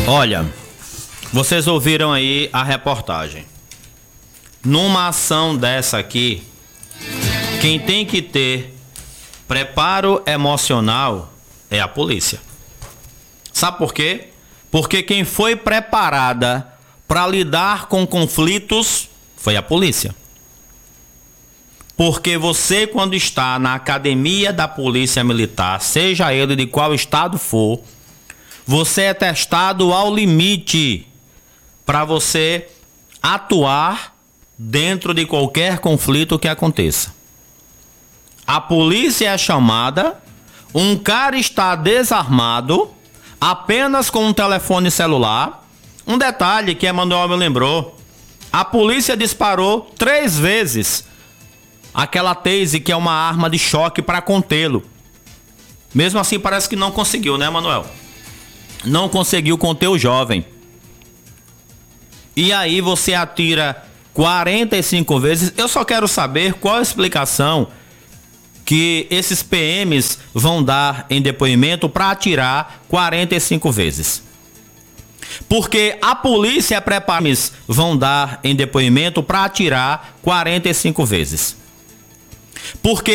Olha, vocês ouviram aí a reportagem. Numa ação dessa aqui, quem tem que ter preparo emocional é a polícia. Sabe por quê? Porque quem foi preparada para lidar com conflitos foi a polícia. Porque você, quando está na academia da Polícia Militar, seja ele de qual estado for, você é testado ao limite para você atuar dentro de qualquer conflito que aconteça. A polícia é chamada, um cara está desarmado, apenas com um telefone celular. Um detalhe que Emanuel me lembrou: a polícia disparou 3 vezes aquela Taser, que é uma arma de choque, para contê-lo. Mesmo assim, parece que não conseguiu, né, Emanuel? Não conseguiu conter o jovem. E aí você atira 45 vezes. Eu só quero saber qual a explicação que esses PMs vão dar em depoimento para atirar 45 vezes. Porque a polícia vão dar em depoimento para atirar 45 vezes. Porque